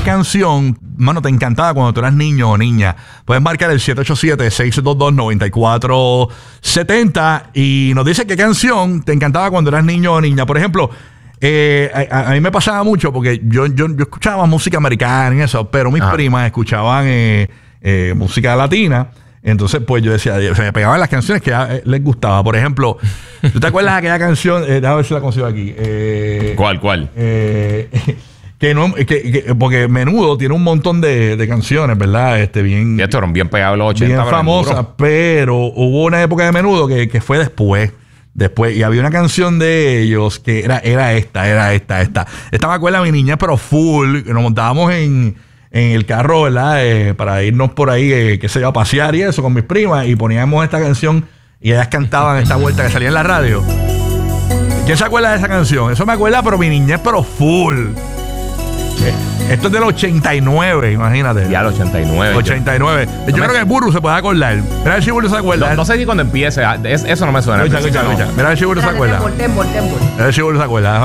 canción, mano, te encantaba cuando tú eras niño o niña? Puedes marcar el 787-622-9470 y nos dice qué canción te encantaba cuando eras niño o niña. Por ejemplo, a mí me pasaba mucho porque yo escuchaba música americana y eso, pero mis primas escuchaban música latina. Entonces, pues yo decía, se me pegaban las canciones que les gustaba. Por ejemplo, ¿tú te acuerdas de aquella canción? Déjame ver si la consigo aquí. ¿Cuál? Porque Menudo tiene un montón de canciones, ¿verdad? Bien, ya fueron bien pegados los 80. bien famosas, pero hubo una época de Menudo que fue después. Y había una canción de ellos que era esta. Esta me acuerda mi niñez, pero full, que nos montábamos en el carro, ¿verdad? Para irnos por ahí, qué sé yo, a pasear y eso con mis primas. Y poníamos esta canción y ellas cantaban esta vuelta que salía en la radio. ¿Quién se acuerda de esa canción? Eso me acuerda, pero mi niñez, pero full. Esto es del 89, imagínate. Ya el 89. 89. Yo creo que el Burro se puede acordar. Mira a ver si Burro se acuerda. No sé si cuando empiece. Eso no me suena. Mira a ver si Burro se acuerda. Mira a ver si Burro se acuerda.